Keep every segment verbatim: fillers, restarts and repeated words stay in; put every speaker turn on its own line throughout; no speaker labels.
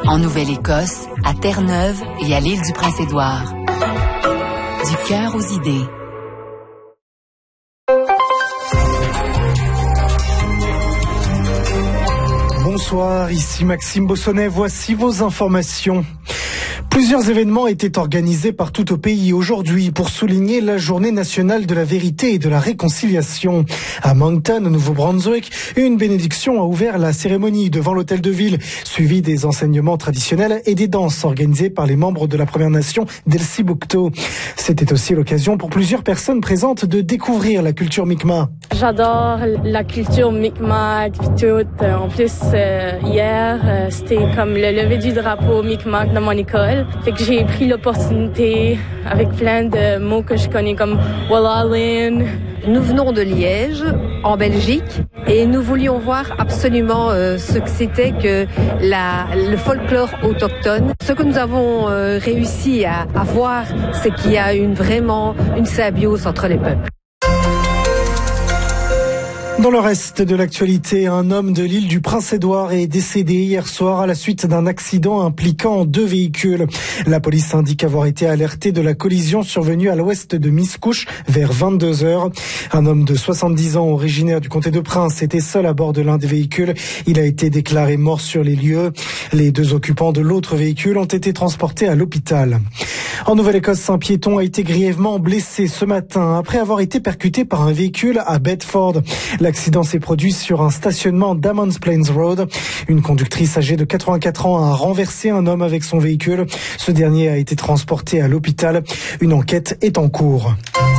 En Nouvelle-Écosse, à Terre-Neuve et à l'île du Prince-Édouard. Du cœur aux idées.
Bonsoir, ici Maxime Bossonnet, voici vos informations. Plusieurs événements étaient organisés partout au pays aujourd'hui pour souligner la journée nationale de la vérité et de la réconciliation. À Moncton, au Nouveau-Brunswick, une bénédiction a ouvert la cérémonie devant l'hôtel de ville, suivie des enseignements traditionnels et des danses organisées par les membres de la Première Nation d'Elsibukto. C'était aussi l'occasion pour plusieurs personnes présentes de découvrir la culture Mi'kmaq.
J'adore la culture Mi'kmaq, tout. En plus, euh, hier, euh, c'était comme le lever du drapeau Mi'kmaq dans mon école. Fait que j'ai pris l'opportunité avec plein de mots que je connais comme Wallalin.
Nous venons de Liège, en Belgique, et nous voulions voir absolument euh, ce que c'était que la, le folklore autochtone. Ce que nous avons euh, réussi à, à voir, c'est qu'il y a une, vraiment une symbiose entre les peuples.
Dans le reste de l'actualité, un homme de l'île du Prince-Édouard est décédé hier soir à la suite d'un accident impliquant deux véhicules. La police indique avoir été alertée de la collision survenue à l'ouest de Miscouche vers vingt-deux heures. Un homme de soixante-dix ans originaire du comté de Prince était seul à bord de l'un des véhicules. Il a été déclaré mort sur les lieux. Les deux occupants de l'autre véhicule ont été transportés à l'hôpital. En Nouvelle-Écosse, un piéton a été grièvement blessé ce matin après avoir été percuté par un véhicule à Bedford. L'accident s'est produit sur un stationnement d'Ammons Plains Road. Une conductrice âgée de quatre-vingt-quatre ans a renversé un homme avec son véhicule. Ce dernier a été transporté à l'hôpital. Une enquête est en cours.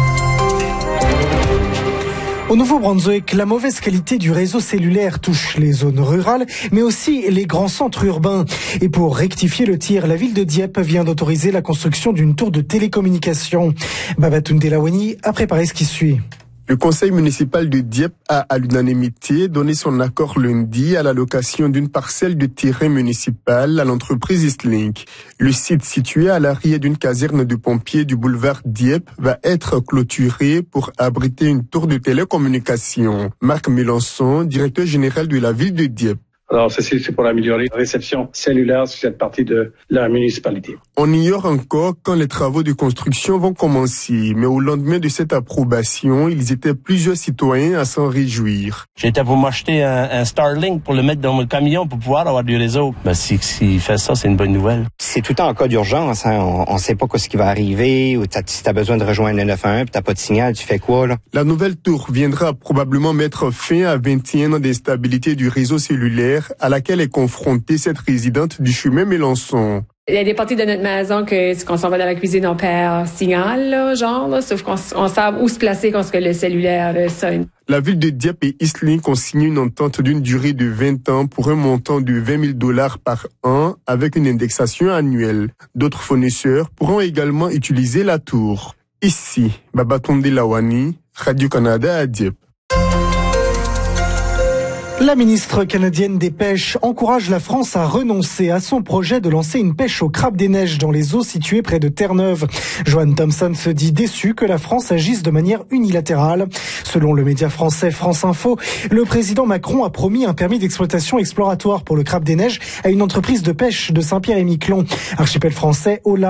Au Nouveau-Brunswick, la mauvaise qualité du réseau cellulaire touche les zones rurales, mais aussi les grands centres urbains. Et pour rectifier le tir, la ville de Dieppe vient d'autoriser la construction d'une tour de télécommunication. Babatunde Lawani a préparé ce qui suit.
Le conseil municipal de Dieppe a, à l'unanimité, donné son accord lundi à l'allocation d'une parcelle de terrain municipal à l'entreprise Eastlink. Le site situé à l'arrière d'une caserne de pompiers du boulevard Dieppe va être clôturé pour abriter une tour de télécommunication. Marc Mélenchon, directeur général de la ville de Dieppe.
Alors, ceci, c'est pour améliorer la réception cellulaire sur cette partie de la municipalité.
On ignore encore quand les travaux de construction vont commencer, mais au lendemain de cette approbation, ils étaient plusieurs citoyens à s'en réjouir.
J'étais pour m'acheter un, un Starlink pour le mettre dans mon camion pour pouvoir avoir du réseau. Ben, si, s'il fait ça, c'est une bonne nouvelle.
C'est tout le temps en cas d'urgence, hein. On, on sait pas quoi ce qui va arriver, ou t'as, si t'as besoin de rejoindre le neuf un un puis t'as pas de signal, tu fais quoi, là?
La nouvelle tour viendra probablement mettre fin à vingt et un ans d'instabilité du réseau cellulaire à laquelle est confrontée cette résidente du chemin Mélenchon.
Il y a des parties de notre maison que quand on va dans la cuisine, on perd signal, là, genre, là, sauf qu'on on sait où se placer quand le cellulaire là, sonne.
La ville de Dieppe et Eastlink ont signé une entente d'une durée de vingt ans pour un montant de vingt mille dollars par an avec une indexation annuelle. D'autres fournisseurs pourront également utiliser la tour. Ici, Babatunde Lawani, Radio-Canada à Dieppe.
La ministre canadienne des Pêches encourage la France à renoncer à son projet de lancer une pêche au crabe des neiges dans les eaux situées près de Terre-Neuve. Joanne Thompson se dit déçue que la France agisse de manière unilatérale. Selon le média français France Info, le président Macron a promis un permis d'exploitation exploratoire pour le crabe des neiges à une entreprise de pêche de Saint-Pierre-et-Miquelon, archipel français au large.